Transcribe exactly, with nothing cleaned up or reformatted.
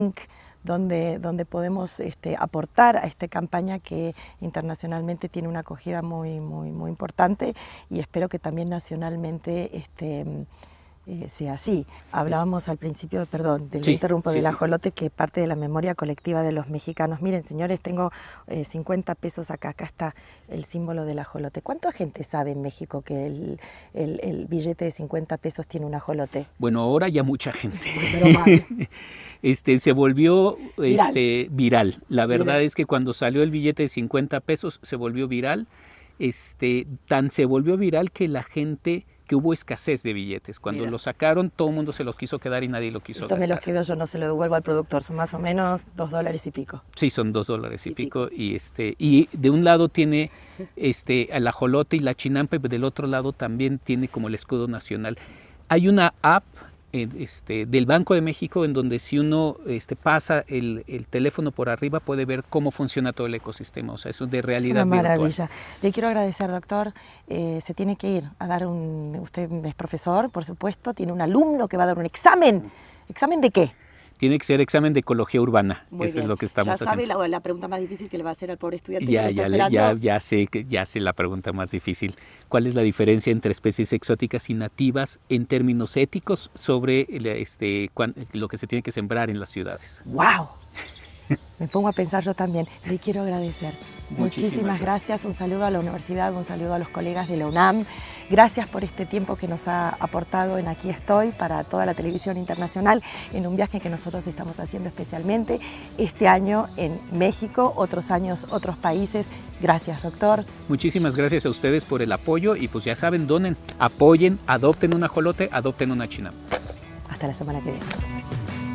donde, donde podemos este, aportar a esta campaña que internacionalmente tiene una acogida muy, muy, muy importante, y espero que también nacionalmente este, eh, sea así. Hablábamos al principio, perdón, del sí, interrumpo sí, del sí. ajolote, que parte de la memoria colectiva de los mexicanos. Miren, señores, tengo eh, cincuenta pesos acá, acá está el símbolo del ajolote. ¿Cuánta gente sabe en México que el, el, el billete de cincuenta pesos tiene un ajolote? Bueno, ahora ya mucha gente. Pero mal. Este, se volvió Viral. este, viral. La verdad Viral. es que cuando salió el billete de cincuenta pesos se volvió viral. Este, tan se volvió viral que la gente, que hubo escasez de billetes. Cuando Mira. lo sacaron, todo el mundo se los quiso quedar y nadie lo quiso Esto gastar. me los quedo yo, no se lo devuelvo al productor, son más o menos dos dólares y pico. Sí, son dos dólares y, y pico. pico. Y, este, y de un lado tiene este, el ajolote y la chinampa, y del otro lado también tiene como el escudo nacional. Hay una app Este, del Banco de México, en donde si uno este, pasa el, el teléfono por arriba puede ver cómo funciona todo el ecosistema, o sea, eso de realidad virtual. Es una maravilla. Le quiero agradecer, doctor. Eh, se tiene que ir a dar un... Usted es profesor, por supuesto, tiene un alumno que va a dar un examen. ¿Examen de qué? Tiene que ser examen de ecología urbana. Muy Eso bien. es lo que estamos ya haciendo. Ya sabe la, la pregunta más difícil que le va a hacer al pobre estudiante. Ya, que ya, está ya, ya, sé, ya sé la pregunta más difícil. ¿Cuál es la diferencia entre especies exóticas y nativas en términos éticos sobre este, lo que se tiene que sembrar en las ciudades? ¡Wow! Me pongo a pensar yo también. Le quiero agradecer. Muchísimas, Muchísimas gracias. gracias. Un saludo a la universidad, un saludo a los colegas de la UNAM. Gracias por este tiempo que nos ha aportado en Aquí Estoy para toda la televisión internacional, en un viaje que nosotros estamos haciendo especialmente este año en México, otros años, otros países. Gracias, doctor. Muchísimas gracias a ustedes por el apoyo, y pues ya saben, donen, apoyen, adopten un ajolote, adopten una chinampa. Hasta la semana que viene.